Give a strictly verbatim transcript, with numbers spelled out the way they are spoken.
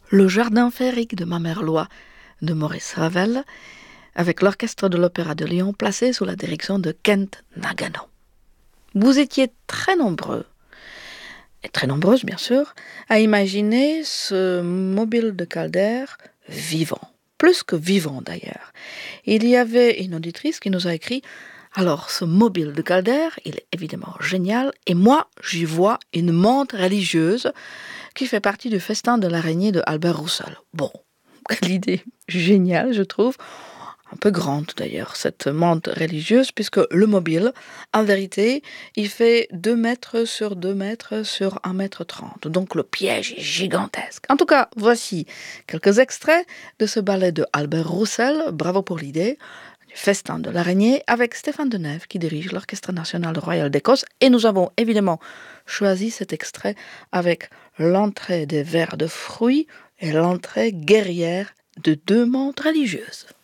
Le Jardin féerique de Mamerlois de Maurice Ravel, avec l'orchestre de l'Opéra de Lyon placé sous la direction de Kent Nagano. Vous étiez très nombreux, et très nombreuses bien sûr, à imaginer ce mobile de Calder vivant, plus que vivant d'ailleurs. Il y avait une auditrice qui nous a écrit « Alors, ce mobile de Calder, il est évidemment génial, et moi, j'y vois une menthe religieuse qui fait partie du festin de l'araignée de Albert Roussel. » Bon, l'idée géniale, je trouve, un peu grande d'ailleurs, cette menthe religieuse, puisque le mobile, en vérité, il fait deux mètres sur deux mètres sur un mètre trente. Donc le piège est gigantesque. En tout cas, voici quelques extraits de ce ballet de Albert Roussel, bravo pour l'idée, du festin de l'araignée, avec Stéphane Denève qui dirige l'Orchestre national royal d'Écosse. Et nous avons évidemment choisi cet extrait avec l'entrée des vers de fruits et l'entrée guerrière de deux menthes religieuses.